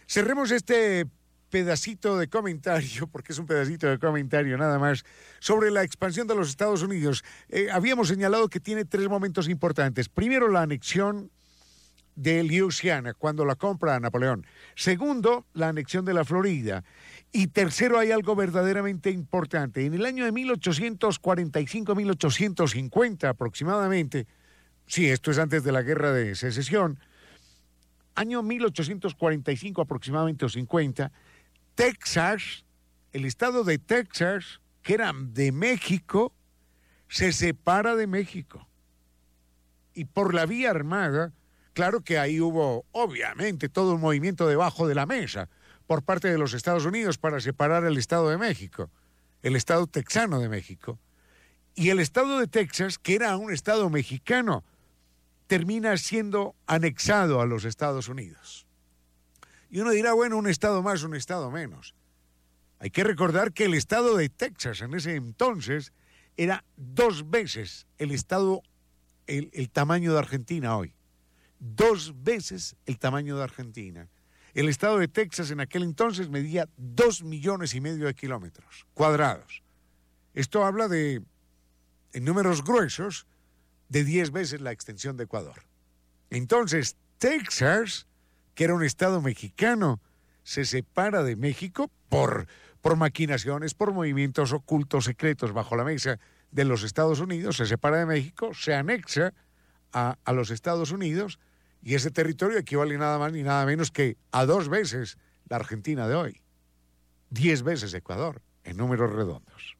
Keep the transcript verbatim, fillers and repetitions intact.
Cerremos este pedacito de comentario, porque es un pedacito de comentario nada más, sobre la expansión de los Estados Unidos. Eh, habíamos señalado que tiene tres momentos importantes. Primero, la anexión de Luisiana, cuando la compra a Napoleón. Segundo, la anexión de la Florida. Y tercero, hay algo verdaderamente importante. En el año de mil ochocientos cuarenta y cinco, mil ochocientos cincuenta aproximadamente, sí, esto es antes de la Guerra de Secesión, año mil ochocientos cuarenta y cinco aproximadamente o cincuenta, Texas, el estado de Texas, que era de México, se separa de México. Y por la vía armada, claro que ahí hubo, obviamente, todo un movimiento debajo de la mesa por parte de los Estados Unidos para separar el Estado de México, el Estado texano de México. Y el Estado de Texas, que era un Estado mexicano, termina siendo anexado a los Estados Unidos. Y uno dirá, bueno, un Estado más, un Estado menos. Hay que recordar que el Estado de Texas en ese entonces era dos veces el Estado, el, el tamaño de Argentina hoy. Dos veces el tamaño de Argentina. El estado de Texas en aquel entonces medía dos millones y medio de kilómetros cuadrados. Esto habla de, en números gruesos, de diez veces la extensión de Ecuador. Entonces, Texas, que era un estado mexicano, se separa de México por, por maquinaciones, por movimientos ocultos, secretos bajo la mesa de los Estados Unidos, se separa de México, se anexa a, a los Estados Unidos. Y ese territorio equivale nada más ni nada menos que a dos veces la Argentina de hoy. Diez veces Ecuador, en números redondos.